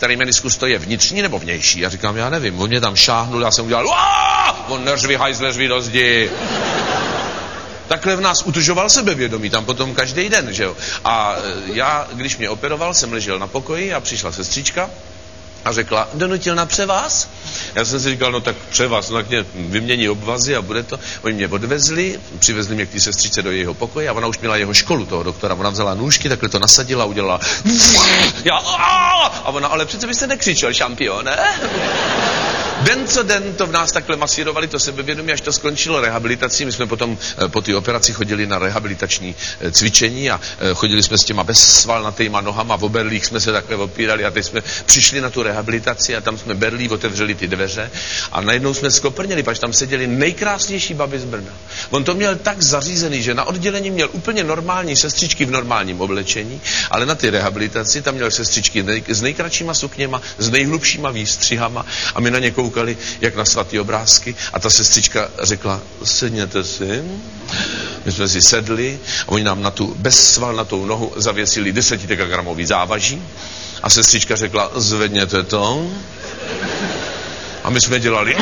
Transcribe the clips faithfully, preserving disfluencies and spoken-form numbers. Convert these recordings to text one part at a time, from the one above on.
starý meniskus, to je vnitřní nebo vnější? Já říkám, já nevím, on mě tam šáhnul, já jsem udělal, Uá! On neřvi, hajzle, řvi do zdi. Takhle v nás utržoval sebevědomí, tam potom každý den, že jo. A já, když mě operoval, jsem ležel na pokoji a přišla sestřička a řekla, donutil na převaz? Já jsem si říkal, no tak převaz, no tak mě vymění obvazy a bude to. Oni mě odvezli, přivezli mě k té sestřičce do jejího pokoje a ona už měla jeho školu, toho doktora. Ona vzala nůžky, takhle to nasadila a udělala já, a ona, ale přece byste nekřičel, šampione? Den co den to v nás takhle masírovali, to sebevědomí, až to skončilo rehabilitací. My jsme potom po té operaci chodili na rehabilitační cvičení a chodili jsme s těma bezsvalnatýma nohama, v oberlích jsme se takhle opírali a teď jsme přišli na tu rehabilitaci a tam jsme berlí otevřeli ty dveře a najednou jsme skoprněli, pač tam seděli nejkrásnější baby z Brna. On to měl tak zařízený, že na oddělení měl úplně normální sestřičky v normálním oblečení, ale na ty rehabilitaci tam měl sestřičky nej, s nejkratšíma sukněma, s nejhlubšíma výstřihama a my na ně koukali, jak na svatý obrázky a ta sestřička řekla, sedněte si. My jsme si sedli a oni nám na tu bezsvalnatou nohu zavěsili desetidekagramový závaží a sestřička řekla, zvedněte to. A my jsme dělali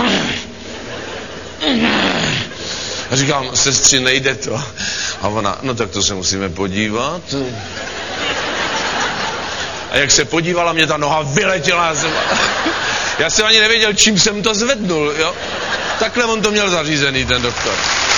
a říkám, sestři, nejde to. A ona, no tak to se musíme podívat. A jak se podívala, mě ta noha vyletěla. Já jsem, já jsem ani nevěděl, čím jsem to zvednul, jo. Takhle on to měl zařízený, ten doktor.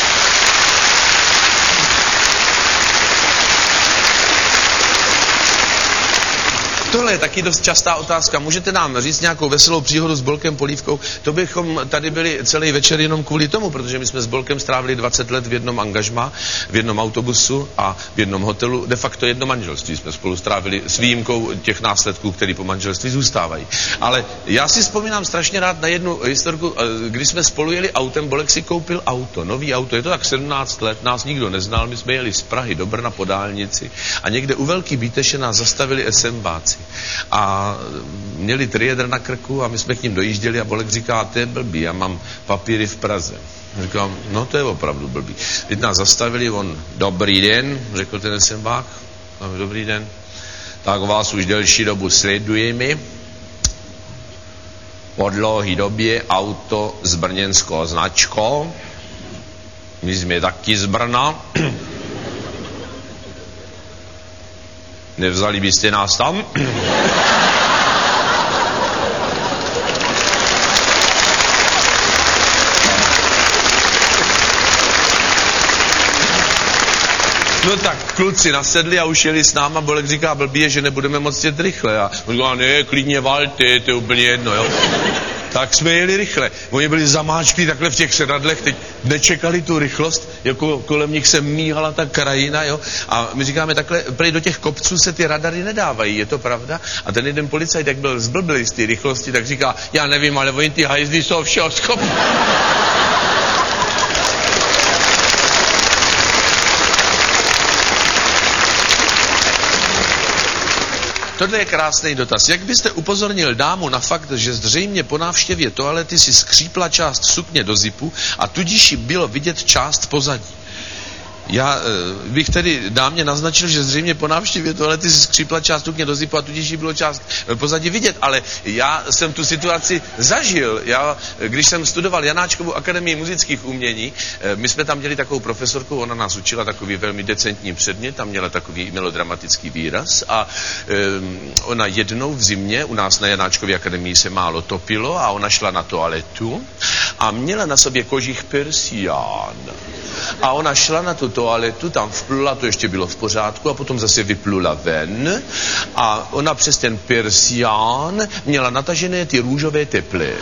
Tohle je taky dost častá otázka. Můžete nám říct nějakou veselou příhodu s Bolkem Polívkou? To bychom tady byli celý večer jenom kvůli tomu, protože my jsme s Bolkem strávili dvacet let v jednom angažmá, v jednom autobusu a v jednom hotelu. De facto jedno manželství jsme spolu strávili s výjimkou těch následků, které po manželství zůstávají. Ale já si vzpomínám strašně rád na jednu historku, když jsme spolu jeli autem, Bolek si koupil auto, nový auto, je to tak sedmnáct let, nás nikdo neznal, my jsme jeli z Prahy do Brna po dálnici a někde u Velký Bíteše nás zastavili SMBáci. A měli triedr na krku a my jsme k ním dojížděli a Bolek říká, to je blbý, já mám papíry v Praze. Říkám, no to je opravdu blbý. Teď nás zastavili, on, dobrý den, řekl ten SMBák, dobrý den, tak vás už delší dobu sledujeme. Po dlouhé době auto s brněnskou značkou, my jsme taky z Brna. Nevzali byste nás tam? No tak kluci nasedli a už jeli s náma, Bolek říká, blbý je, že nebudeme moc jet rychle. A on říká, ne, klidně valte, to je úplně jedno, jo. Tak jsme jeli rychle. Oni byli zamáčklí takhle v těch sedadlech, teď nečekali tu rychlost, jako kolem nich se míhala ta krajina, jo. A my říkáme takhle, prej do těch kopců se ty radary nedávají, je to pravda? A ten jeden policajt, jak byl zblblý z té rychlosti, tak říká, já nevím, ale oni ty hajzdy jsou všeho schopni. Tohle je krásný dotaz. Jak byste upozornil dámu na fakt, že zřejmě po návštěvě toalety si skřípla část sukně do zipu a tudíž jí bylo vidět část pozadí? Já e, bych tedy dámě naznačil, že zřejmě po návštěvě toalety si skřípla část sukně do zipu a tudíž jí bylo část e, pozadí vidět, ale já jsem tu situaci zažil. Já, když jsem studoval Janáčkovu akademii muzických umění, e, my jsme tam měli takovou profesorku, ona nás učila takový velmi decentní předmět, tam měla takový melodramatický výraz a e, ona jednou v zimě, u nás na Janáčkově akademii se málo topilo a ona šla na toaletu a měla na sobě kožich persián. A ona šla na tu toaletu, tam vplula, to ještě bylo v pořádku, a potom zase vyplula ven a ona přes ten persián měla natažené ty růžové teply.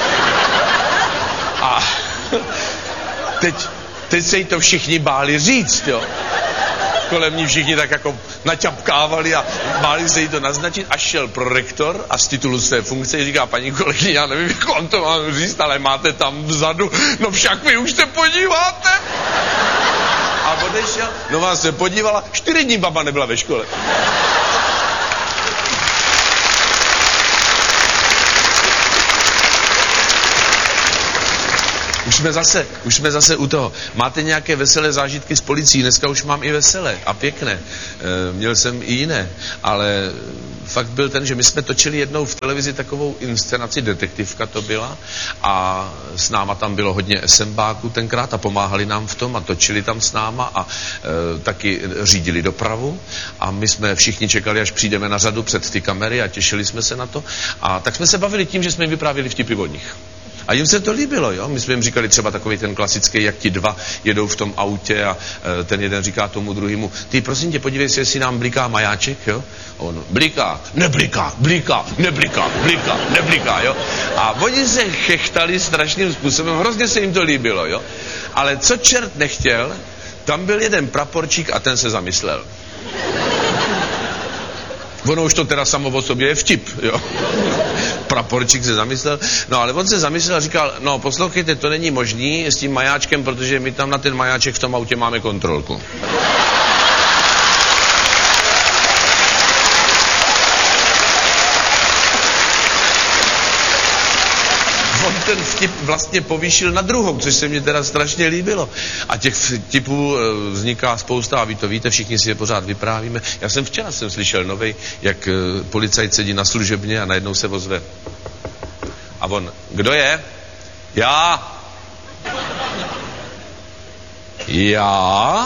A teď, teď se jí to všichni báli říct, jo. Kolem ní všichni tak jako naťapkávali a báli se jí to naznačit, až šel prorektor a z titulu své funkce říká, paní kolegyně, já nevím, jak vám to mám říct, ale máte tam vzadu, no však vy už se podíváte. A odešel, no vás se podívala, čtyři dní baba nebyla ve škole. Už jsme zase, už jsme zase u toho. Máte nějaké veselé zážitky s policií? Dneska už mám i veselé a pěkné. E, měl jsem i jiné, ale fakt byl ten, že my jsme točili jednou v televizi takovou inscenaci, detektivka to byla, a s náma tam bylo hodně SMBáků tenkrát a pomáhali nám v tom a točili tam s náma a e, taky řídili dopravu a my jsme všichni čekali, až přijdeme na řadu před ty kamery a těšili jsme se na to. A tak jsme se bavili tím, že jsme jim vyprávěli vtipy od nich. A jim se to líbilo, jo. My jsme jim říkali třeba takový ten klasický, jak ti dva jedou v tom autě a e, ten jeden říká tomu druhému, ty prosím tě, podívej se, jestli nám bliká majáček, jo. A on, bliká, nebliká, bliká, nebliká, bliká, nebliká, jo. A oni se chechtali strašným způsobem, hrozně se jim to líbilo, jo. Ale co čert nechtěl, tam byl jeden praporčík a ten se zamyslel. Ono už to teda samo o sobě je vtip, jo. Praporčík se zamyslel, no ale on se zamyslel a říkal, no poslouchejte, to není možný s tím majáčkem, protože my tam na ten majáček v tom autě máme kontrolku. On ten vtip vlastně povýšil na druhou, což se mně teda strašně líbilo. A těch vtipů vzniká spousta a vy to víte, všichni si je pořád vyprávíme. Já jsem včera jsem slyšel novej, jak policajt sedí na služebně a najednou se ozve. A on, kdo je? Já. Já?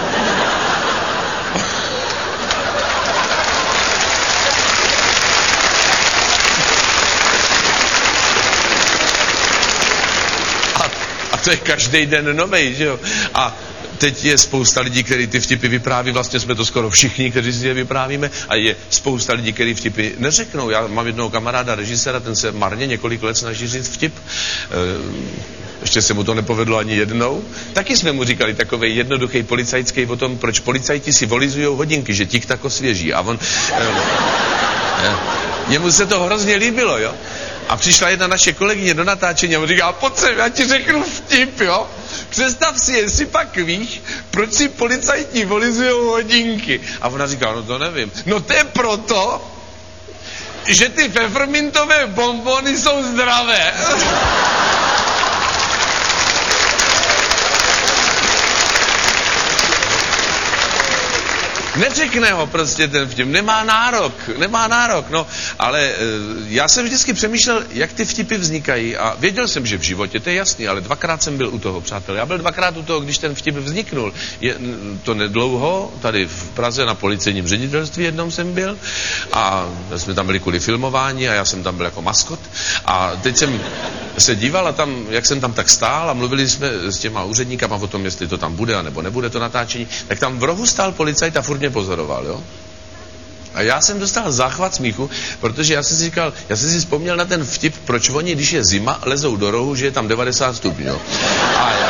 A to je každý den novej, že jo? A teď je spousta lidí, kteří ty vtipy vypráví, vlastně jsme to skoro všichni, kteří si je vyprávíme, a je spousta lidí, kteří vtipy neřeknou. Já mám jednoho kamaráda, režiséra, ten se marně několik let snaží říct vtip. Ještě se mu to nepovedlo ani jednou. Taky jsme mu říkali takovej jednoduchý policajský o tom, proč policajti si volizujou hodinky, že tik tak osvěží. A on... Jemu se to hrozně líbilo, jo? A přišla jedna naše kolegyně do natáčení a on říká, pojď sem, já ti řeknu vtip, jo? Představ si, jestli pak víš, proč si policajti volizujou hodinky. A ona říká, no to nevím. No to je proto, že ty pfeffermintové bonbony jsou zdravé. Neřekne ho prostě ten vtip, nemá nárok, nemá nárok, no, ale e, já jsem vždycky přemýšlel, jak ty vtipy vznikají a věděl jsem, že v životě, to je jasný, ale dvakrát jsem byl u toho, přátelé. Já byl dvakrát u toho, když ten vtip vzniknul. Je to nedlouho, tady v Praze na policejním ředitelství jednou jsem byl a jsme tam byli kvůli filmování a já jsem tam byl jako maskot a teď jsem se díval a tam, jak jsem tam tak stál a mluvili jsme s těma úředníkama o tom, jestli to tam bude, nebo nebude to natáčení, tak tam v rohu stál policajt a furt mě pozoroval, jo. A já jsem dostal záchvat smíchu, protože já jsem si říkal, já jsem si vzpomněl na ten vtip, proč oni, když je zima, lezou do rohu, že je tam devadesát stupňů. A já...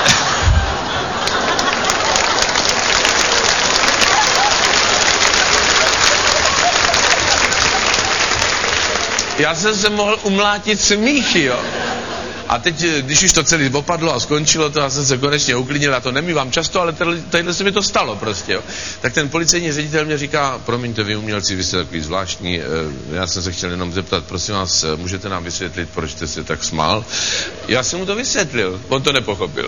já jsem se mohl umlátit smíchy, jo. A teď, když už to celé opadlo a skončilo to, já jsem se konečně uklidnil, já to nemývám často, ale tadyhle se mi to stalo prostě, jo. Tak ten policejní ředitel mě říká, promiňte, vy umělci, vy jste takový zvláštní, já jsem se chtěl jenom zeptat, prosím vás, můžete nám vysvětlit, proč jste se tak smál? Já jsem mu to vysvětlil, on to nepochopil.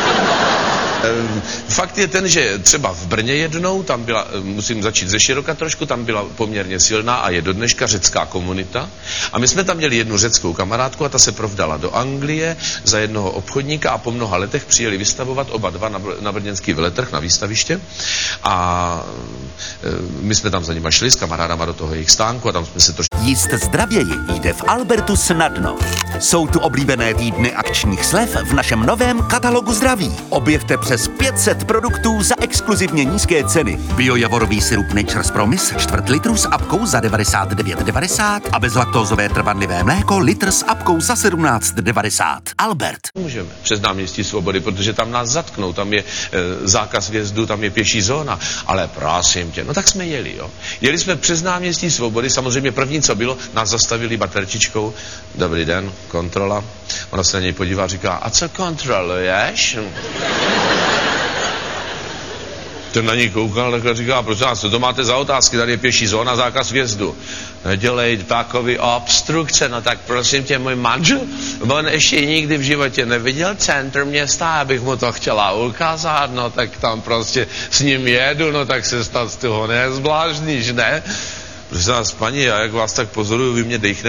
Fakt je ten, že třeba v Brně jednou, tam byla, musím začít ze široka trošku, tam byla poměrně silná a je do dneška řecká komunita. A my jsme tam měli jednu řeckou kamarádku a ta se provdala do Anglie za jednoho obchodníka a po mnoha letech přijeli vystavovat oba dva na, na brněnský veletrh, na výstaviště. A my jsme tam za nima šli s kamarádama do toho jejich stánku a tam jsme se to... Jíst zdravěji jde v Albertu snadno. Jsou tu oblíbené týdny akčních slev v našem novém katalogu zdraví. Objevte přes pět set produktů za exkluzivně nízké ceny. Biojavorový sirup Nature's Promise čtvrt litru s apkou za devadesát devět devadesát a bezlaktózové trvanlivé mléko litr s apkou za sedmnáct devadesát. Albert. Můžeme přes náměstí Svobody, protože tam nás zatknou, tam je e, zákaz vjezdu, tam je pěší zóna, ale prosím tě, no tak jsme jeli, jo. Jeli jsme přes náměstí Svobody, samozřejmě první, co bylo, nás zastavili baterčičkou. Dobrý den, kontrola. Ona se na něj podívá a říká, a co kontroluješ? Ten na ní koukal, takhle říká, prosím vás, co to máte za otázky, tady je pěší zóna, zákaz vjezdu. Nedělej takový obstrukce, no tak prosím tě, můj manžel, on ještě nikdy v životě neviděl centrum města, abych mu to chtěla ukázat, no tak tam prostě s ním jedu, no tak se stát z toho nezblážníš, ne? Prosím vás, paní, já jak vás tak pozoruju, vy mě dejchnete